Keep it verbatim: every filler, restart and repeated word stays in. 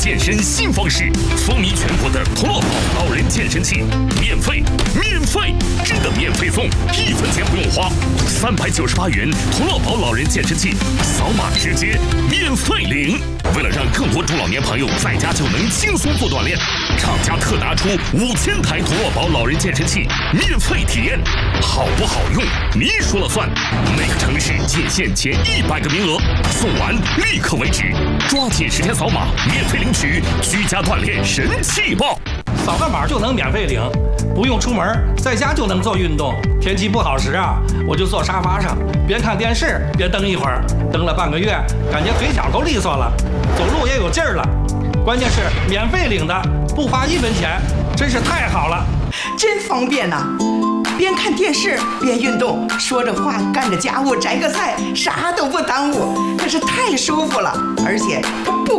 健身新方式，风靡全国的头脑宝老人健身器，免费，免费，真的免费送，一分钱不用花，三百九十八元头脑宝老人健身器，扫码直接免费领。为了让更多中老年朋友在家就能轻松做锻炼，厂家特拿出五千台头脑宝老人健身器免费体验，好不好用你说了算。每个城市仅限前一百个名额，送完立刻为止，抓紧时间扫码免费领取，居家锻炼神器报。 扫个码就能免费领，不用出门，在家就能做运动。天气不好时啊，我就坐沙发上，边看电视边蹬一会儿，蹬了半个月，感觉腿脚都利索了，走路也有劲儿了。关键是免费领的，不花一分钱，真是太好了， 真方便呐、啊！边看电视边运动，说着话干着家务，摘个菜，啥都不耽误，可是太舒服了，而且它不